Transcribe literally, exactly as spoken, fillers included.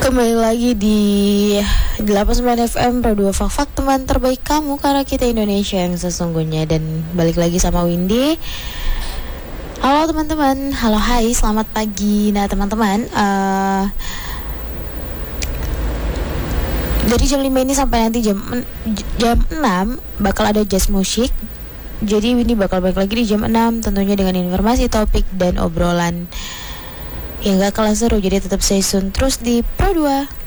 Kembali lagi di delapan puluh sembilan F M Pro dua Fak-Fak, teman terbaik kamu, karena kita Indonesia yang sesungguhnya. Dan balik lagi sama Windy. Halo teman-teman, halo hai, selamat pagi. Nah teman-teman, uh, dari jam lima ini sampai nanti jam jam enam bakal ada jazz musik. Jadi Windy bakal balik lagi di jam enam, tentunya dengan informasi, topik, dan obrolan yang gak kalah seru. Jadi tetap stay tune terus di Pro dua.